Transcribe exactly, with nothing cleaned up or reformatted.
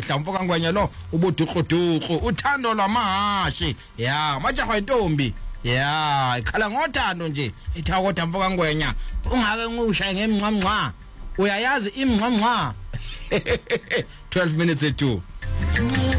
ngehla mfoka ngwenya lo ubudukudukhu uthando lwamahashi ya majaha intombi ya ikhala ngothando nje etha kodwa mfoka ngwenya ungake ngushaye ngemncamnca uyayazi imncamnca twelve minutes to two